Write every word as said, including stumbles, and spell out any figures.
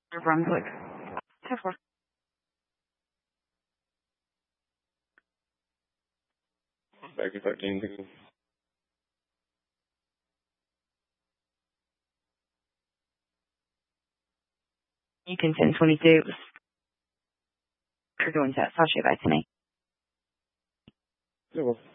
New Brunswick. ten four. Back to thirteen. You can ten twenty-two. You're going to Sasha by tonight. Yeah, well.